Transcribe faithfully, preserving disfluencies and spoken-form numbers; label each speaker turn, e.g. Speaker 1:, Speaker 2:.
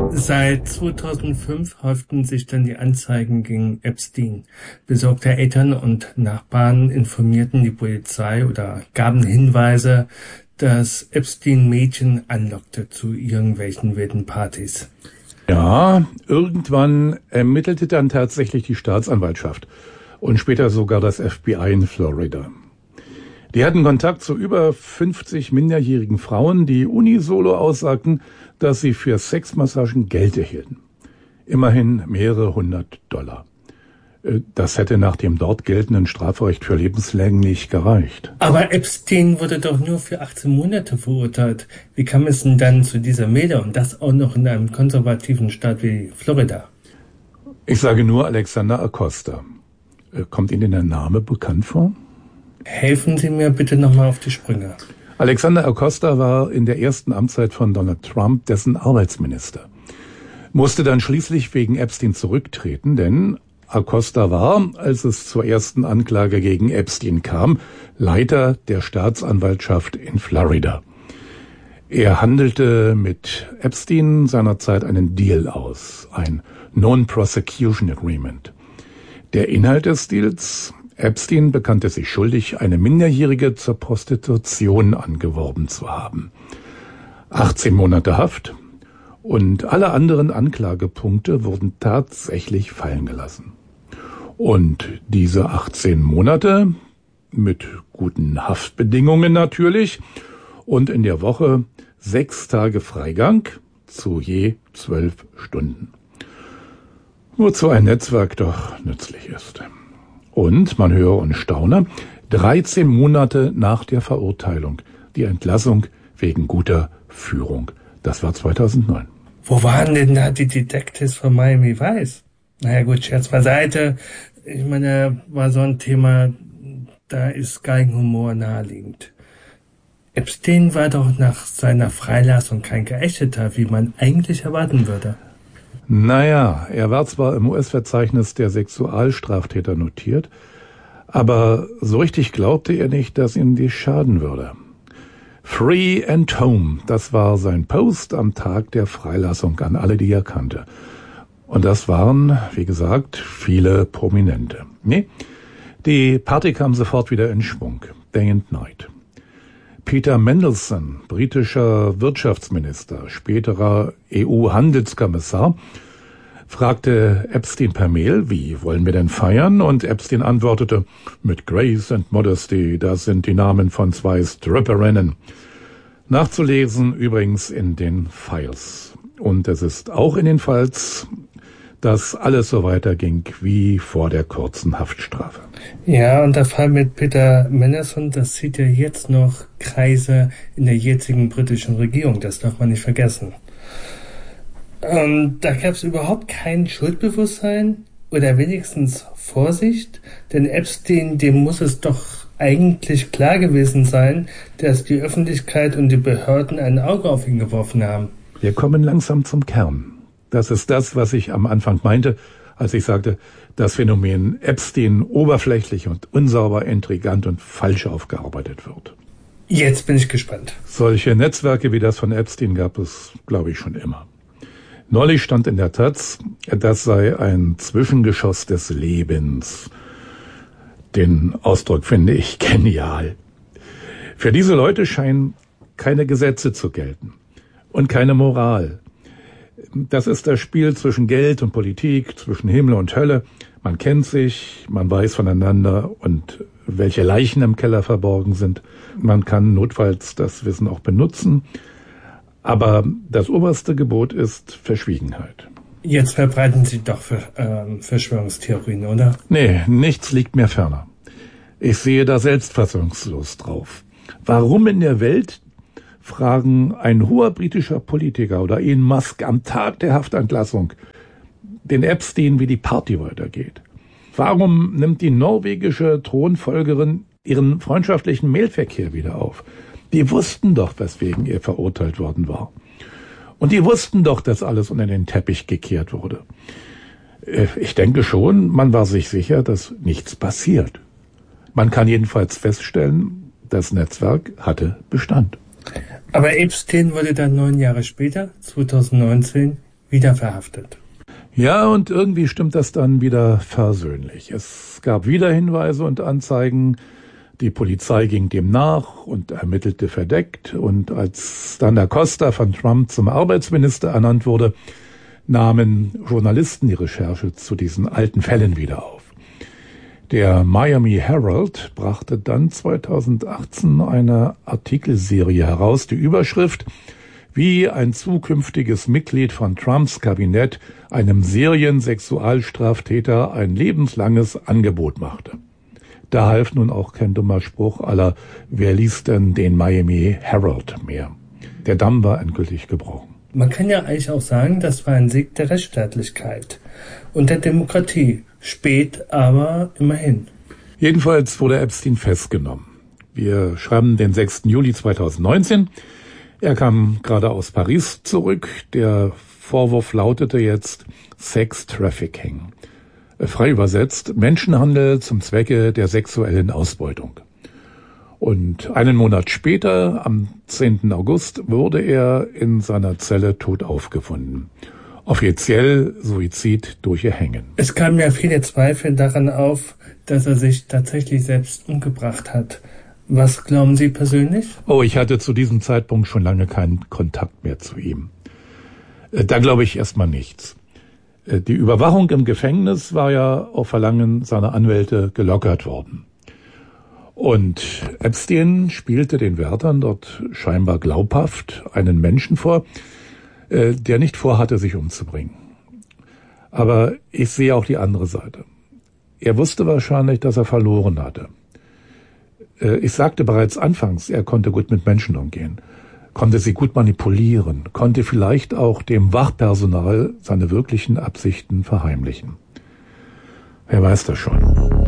Speaker 1: Seit zweitausendfünf häuften sich dann die Anzeigen gegen Epstein. Besorgte Eltern und Nachbarn informierten die Polizei oder gaben Hinweise, dass Epstein Mädchen anlockte zu irgendwelchen wilden Partys.
Speaker 2: Ja, irgendwann ermittelte dann tatsächlich die Staatsanwaltschaft und später sogar das F B I in Florida. Die hatten Kontakt zu über fünfzig minderjährigen Frauen, die unisono aussagten, dass sie für Sexmassagen Geld erhielten. Immerhin mehrere hundert Dollar. Das hätte nach dem dort geltenden Strafrecht für lebenslänglich gereicht.
Speaker 1: Aber Epstein wurde doch nur für achtzehn Monate verurteilt. Wie kam es denn dann zu dieser Mähne und das auch noch in einem konservativen Staat wie Florida?
Speaker 2: Ich sage nur Alexander Acosta. Kommt Ihnen der Name bekannt vor?
Speaker 1: Helfen Sie mir bitte nochmal auf die Sprünge.
Speaker 2: Alexander Acosta war in der ersten Amtszeit von Donald Trump dessen Arbeitsminister. Musste dann schließlich wegen Epstein zurücktreten, denn Acosta war, als es zur ersten Anklage gegen Epstein kam, Leiter der Staatsanwaltschaft in Florida. Er handelte mit Epstein seinerzeit einen Deal aus, ein Non-Prosecution Agreement. Der Inhalt des Deals: Epstein bekannte sich schuldig, eine Minderjährige zur Prostitution angeworben zu haben. achtzehn Monate Haft und alle anderen Anklagepunkte wurden tatsächlich fallen gelassen. Und diese achtzehn Monate, mit guten Haftbedingungen natürlich, und in der Woche sechs Tage Freigang zu je zwölf Stunden. Wozu ein Netzwerk doch nützlich ist. Und, man höre und staune, dreizehn Monate nach der Verurteilung die Entlassung wegen guter Führung. Das war zweitausendneun.
Speaker 1: Wo waren denn da die Detectives von Miami Vice? Naja gut, Scherz beiseite. Ich meine, war so ein Thema, da ist Galgenhumor naheliegend. Epstein war doch nach seiner Freilassung kein Geächteter, wie man eigentlich erwarten würde.
Speaker 2: Naja, er war zwar im U S-Verzeichnis der Sexualstraftäter notiert, aber so richtig glaubte er nicht, dass ihm dies schaden würde. Free and home, das war sein Post am Tag der Freilassung an alle, die er kannte. Und das waren, wie gesagt, viele Prominente. Nee, die Party kam sofort wieder in Schwung. Day and night. Peter Mandelson, britischer Wirtschaftsminister, späterer E U-Handelskommissar, fragte Epstein per Mail, wie wollen wir denn feiern? Und Epstein antwortete, mit Grace and Modesty, das sind die Namen von zwei Stripperinnen. Nachzulesen übrigens in den Files. Und es ist auch in den Files, dass alles so weiterging wie vor der kurzen Haftstrafe.
Speaker 1: Ja, und der Fall mit Peter Mandelson, das zieht ja jetzt noch Kreise in der jetzigen britischen Regierung, das darf man nicht vergessen. Ähm, da gab es überhaupt kein Schuldbewusstsein oder wenigstens Vorsicht, denn Epstein, dem muss es doch eigentlich klar gewesen sein, dass die Öffentlichkeit und die Behörden ein Auge auf ihn geworfen haben.
Speaker 2: Wir kommen langsam zum Kern. Das ist das, was ich am Anfang meinte, als ich sagte, das Phänomen Epstein oberflächlich und unsauber, intrigant und falsch aufgearbeitet wird.
Speaker 1: Jetzt bin ich gespannt.
Speaker 2: Solche Netzwerke wie das von Epstein gab es, glaube ich, schon immer. Neulich stand in der Taz, das sei ein Zwischengeschoss des Lebens. Den Ausdruck finde ich genial. Für diese Leute scheinen keine Gesetze zu gelten und keine Moral. Das ist das Spiel zwischen Geld und Politik, zwischen Himmel und Hölle. Man kennt sich, man weiß voneinander und welche Leichen im Keller verborgen sind. Man kann notfalls das Wissen auch benutzen. Aber das oberste Gebot ist Verschwiegenheit.
Speaker 1: Jetzt verbreiten Sie doch für, ähm, Verschwörungstheorien, oder?
Speaker 2: Nee, nichts liegt mir ferner. Ich sehe da selbst fassungslos drauf. Warum in der Welt fragen ein hoher britischer Politiker oder Elon Musk am Tag der Haftentlassung den Epstein, wie die Party weitergeht? Warum nimmt die norwegische Thronfolgerin ihren freundschaftlichen Mailverkehr wieder auf? Die wussten doch, weswegen er verurteilt worden war. Und die wussten doch, dass alles unter den Teppich gekehrt wurde. Ich denke schon, man war sich sicher, dass nichts passiert. Man kann jedenfalls feststellen, das Netzwerk hatte Bestand.
Speaker 1: Aber Epstein wurde dann neun Jahre später, zweitausendneunzehn, wieder verhaftet.
Speaker 2: Ja, und irgendwie stimmt das dann wieder versöhnlich. Es gab wieder Hinweise und Anzeigen. Die Polizei ging dem nach und ermittelte verdeckt. Und als dann Acosta von Trump zum Arbeitsminister ernannt wurde, nahmen Journalisten die Recherche zu diesen alten Fällen wieder auf. Der Miami Herald brachte dann zweitausendachtzehn eine Artikelserie heraus, die Überschrift: Wie ein zukünftiges Mitglied von Trumps Kabinett einem Seriensexualstraftäter ein lebenslanges Angebot machte. Da half nun auch kein dummer Spruch aller, wer liest denn den Miami Herald mehr? Der Damm war endgültig gebrochen.
Speaker 1: Man kann ja eigentlich auch sagen, das war ein Sieg der Rechtsstaatlichkeit und der Demokratie. Spät, aber immerhin.
Speaker 2: Jedenfalls wurde Epstein festgenommen. Wir schreiben den sechsten Juli zweitausendneunzehn. Er kam gerade aus Paris zurück. Der Vorwurf lautete jetzt Sex Trafficking. Frei übersetzt Menschenhandel zum Zwecke der sexuellen Ausbeutung. Und einen Monat später, am zehnten August, wurde er in seiner Zelle tot aufgefunden. Offiziell Suizid durch Erhängen.
Speaker 1: Es kamen ja viele Zweifel daran auf, dass er sich tatsächlich selbst umgebracht hat. Was glauben Sie persönlich?
Speaker 2: Oh, ich hatte zu diesem Zeitpunkt schon lange keinen Kontakt mehr zu ihm. Da glaube ich erstmal nichts. Die Überwachung im Gefängnis war ja auf Verlangen seiner Anwälte gelockert worden. Und Epstein spielte den Wärtern dort scheinbar glaubhaft einen Menschen vor, der nicht vorhatte, sich umzubringen. Aber ich sehe auch die andere Seite. Er wusste wahrscheinlich, dass er verloren hatte. Ich sagte bereits anfangs, er konnte gut mit Menschen umgehen, konnte sie gut manipulieren, konnte vielleicht auch dem Wachpersonal seine wirklichen Absichten verheimlichen. Wer weiß das schon.